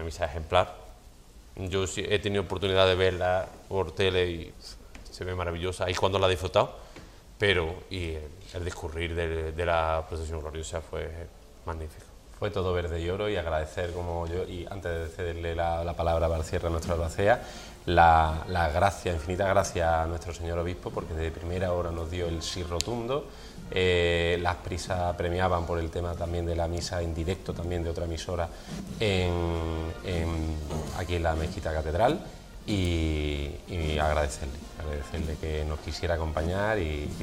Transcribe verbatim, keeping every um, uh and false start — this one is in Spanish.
misa ejemplar. Yo sí he tenido oportunidad de verla por tele y se ve maravillosa, ahí cuando la he disfrutado, pero y el, el discurrir de, de la procesión gloriosa fue magnífico. Fue todo verde y oro, y agradecer, como yo, y antes de cederle la, la palabra para el cierre a nuestro albacea, la, la gracia, infinita gracia a nuestro señor obispo, porque desde primera hora nos dio el sí rotundo. Eh, las prisas premiaban por el tema también de la misa en directo, también de otra emisora, en, en, aquí en la Mezquita Catedral, y, y agradecerle, agradecerle que nos quisiera acompañar y